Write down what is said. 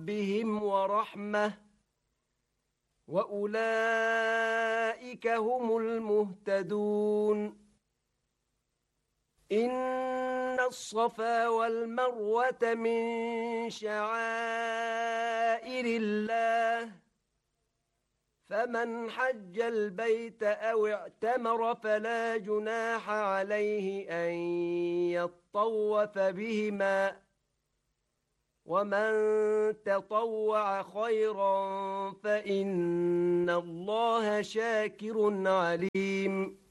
ربهم ورحمة وأولئك هم المهتدون إن الصفا والمروة من شعائر الله فمن حج البيت أو اعتمر فلا جناح عليه أن يطوف بهما ومن تطوع خيرا فإن الله شاكر عليم